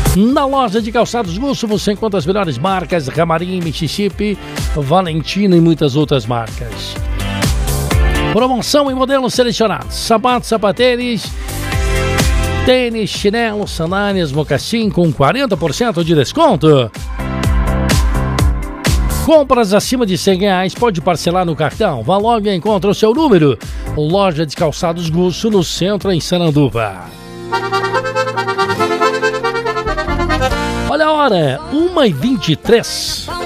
Na loja de calçados Gusso você encontra as melhores marcas: Ramarim, Mississippi, Valentina e muitas outras marcas. Promoção em modelos selecionados: sapatos, sapatênis, tênis, chinelos, sandálias, mocassim com 40% de desconto. Compras acima de R$100 pode parcelar no cartão. Vá logo e encontre o seu número. Loja de calçados Gusso, no centro, em Sananduva. Olha a hora, 1h23.